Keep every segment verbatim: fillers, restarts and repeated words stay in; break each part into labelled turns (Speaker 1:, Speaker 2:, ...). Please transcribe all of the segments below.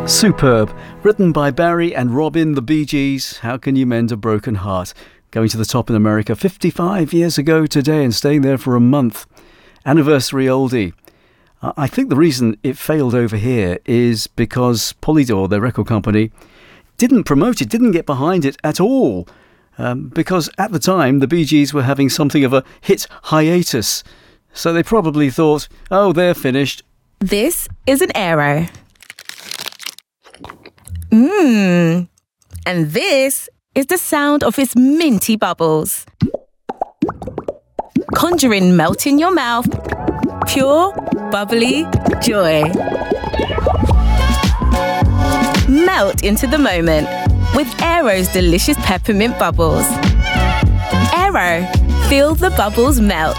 Speaker 1: Superb. Written by Barry and Robin, the Bee Gees, How Can You Mend a Broken Heart? Going to the top in America fifty-five years ago today and staying there for a month. Anniversary oldie. Uh, I think the reason it failed over here is because Polydor, their record company, didn't promote it, didn't get behind it at all. Um, because at the time, the Bee Gees were having something of a hit hiatus. So they probably thought, oh, they're finished.
Speaker 2: This is an Aero. Mmm. And this is the sound of its minty bubbles. Conjuring melt in your mouth. Pure, bubbly joy. Melt into the moment with Aero's delicious peppermint bubbles. Aero, feel the bubbles melt.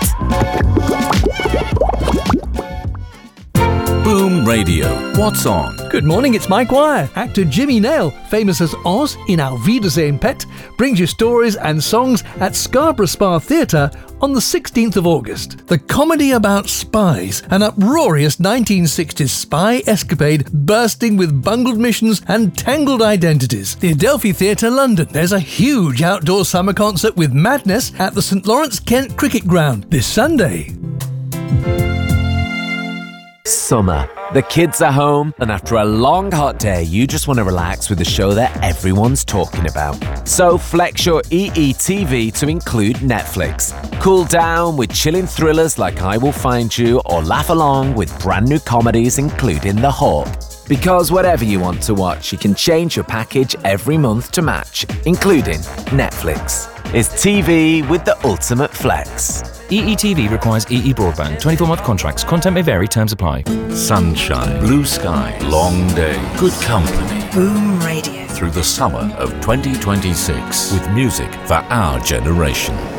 Speaker 3: Boom Radio. What's on?
Speaker 4: Good morning, it's Mike Wire. Actor Jimmy Nail, famous as Oz in Auf Wiedersehen Pet, brings you stories and songs at Scarborough Spa Theatre on the sixteenth of August. The comedy about spies, an uproarious nineteen sixties spy escapade bursting with bungled missions and tangled identities. The Adelphi Theatre, London. There's a huge outdoor summer concert with madness at the St Lawrence Kent Cricket Ground this Sunday.
Speaker 5: Summer. The kids are home, and after a long hot day, you just want to relax with a show that everyone's talking about. So flex your E E T V to include Netflix. Cool down with chilling thrillers like I Will Find You, or laugh along with brand new comedies including The Hawk. Because whatever you want to watch, you can change your package every month to match, including Netflix. It's T V with the ultimate flex.
Speaker 6: E E T V requires E E broadband. twenty-four month contracts. Content may vary. Terms apply.
Speaker 3: Sunshine, blue sky, long day, good company.
Speaker 7: Boom Radio.
Speaker 3: Through the summer of twenty twenty-six with music for our generation.